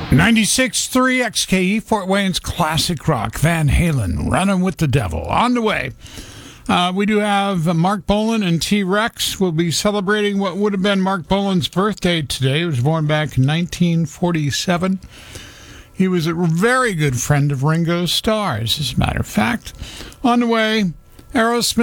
96.3 XKE, Fort Wayne's classic rock. Van Halen, Running with the Devil. On the way, we do have Mark Bolan and T-Rex. We'll be celebrating what would have been Mark Bolan's birthday today. He was born back in 1947. He was a very good friend of Ringo Starr's, as a matter of fact. On the way, Aerosmith.